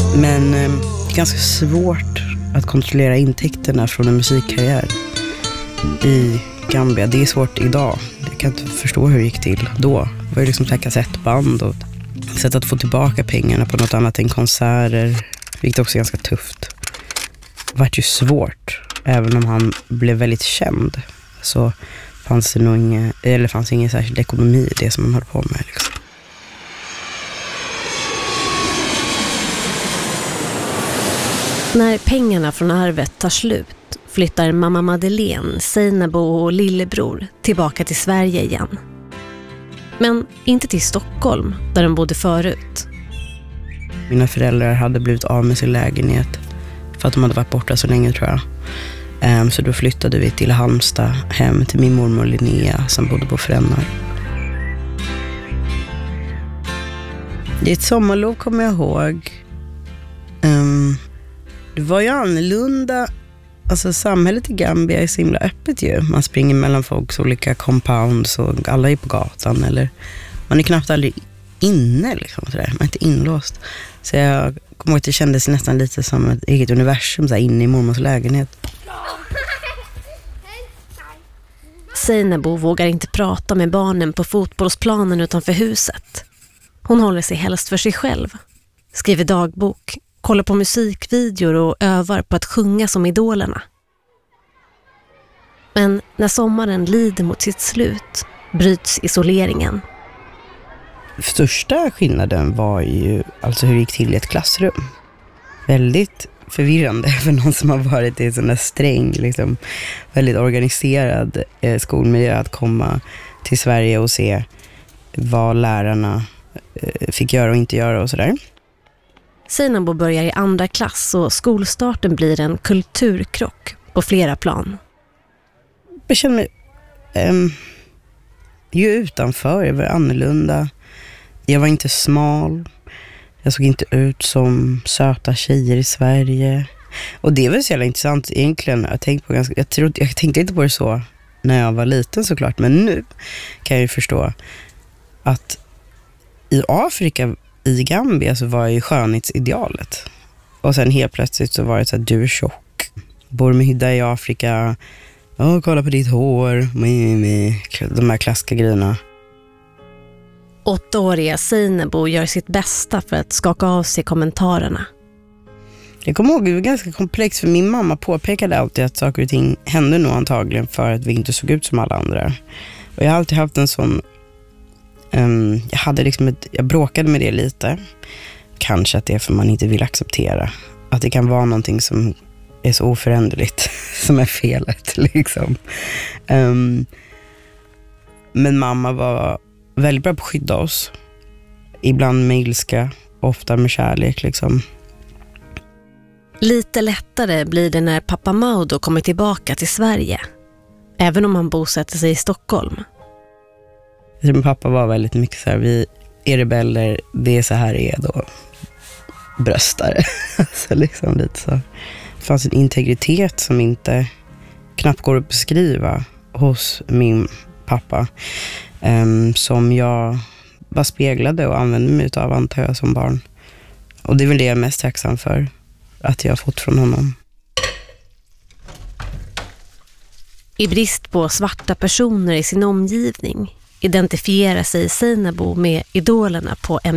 Men det är ganska svårt att kontrollera intäkterna från en musikkarriär i Gambia. Det är svårt idag. Jag kan inte förstå hur det gick till då. Det var ju liksom kassettband och sätt att få tillbaka pengarna på något annat än konserter. Vilket också är ganska tufft. Det var ju svårt. Även om han blev väldigt känd så fanns det nog ingen särskild ekonomi i det som han höll på med liksom. När pengarna från arvet tar slut flyttar mamma Madeleine, Seinabo och lillebror tillbaka till Sverige igen. Men inte till Stockholm, där de bodde förut. Mina föräldrar hade blivit av med sin lägenhet för att de hade varit borta så länge, tror jag. Så då flyttade vi till Halmstad, hem till min mormor Linnea som bodde på Frännar. Det är ett sommarlov, kommer jag ihåg. Det var ju annorlunda. Alltså samhället i Gambia är så himla öppet ju. Man springer mellan folks olika compounds och alla är på gatan. Eller man är knappt aldrig inne liksom, sådär. Man är inte inlåst. Så jag kommer ihåg att det kändes nästan lite som ett eget universum så här, inne i mormors lägenhet. Seinabo vågar inte prata med barnen på fotbollsplanen utanför huset. Hon håller sig helst för sig själv. Skriver dagbok, kollar på musikvideor och övar på att sjunga som idolerna. Men när sommaren lider mot sitt slut bryts isoleringen. Största skillnaden var ju alltså hur det gick till i ett klassrum. Väldigt förvirrande för någon som har varit i en sån där sträng, liksom, väldigt organiserad skolmiljö att komma till Sverige och se vad lärarna fick göra och inte göra och sådär. Seinabo börjar i 2:a klass och skolstarten blir en kulturkrock på flera plan. Jag känner mig ju utanför, jag var annorlunda. Jag var inte smal. Jag såg inte ut som söta tjejer i Sverige. Och det är väl så jävla intressant egentligen. Jag tänkte inte på det så när jag var liten såklart. Men nu kan jag ju förstå att i Afrika, i Gambia, så var ju skönhetsidealet. Och sen helt plötsligt så var det så att du är tjock. Bor med hydda i Afrika. Kolla på ditt hår. De här klassiska grejerna. 8-åriga Seinabo gör sitt bästa för att skaka av sig kommentarerna. Jag kommer ihåg att det var ganska komplext, för min mamma påpekade alltid att saker och ting hände nog antagligen för att vi inte såg ut som alla andra. Och jag har alltid haft en sån... jag bråkade med det lite. Kanske att det är för man inte vill acceptera. Att det kan vara någonting som är så oföränderligt som är felet liksom. Men mamma var väldigt bra på att skydda oss. Ibland med ilska, ofta med kärlek liksom. Lite lättare blir det när pappa Maudo kommer tillbaka till Sverige. Även om han bosätter sig i Stockholm. Min pappa var väldigt mycket så här: vi är rebeller, det är så här det är då. Bröstare. Så liksom lite så. Det fanns en integritet som inte knappt går att beskriva hos min pappa. Som jag bara speglade och använde mig av, antar jag, som barn. Och det är väl det jag är mest tacksam för att jag har fått från honom. I brist på svarta personer i sin omgivning identifierar sig Seinabo med idolerna på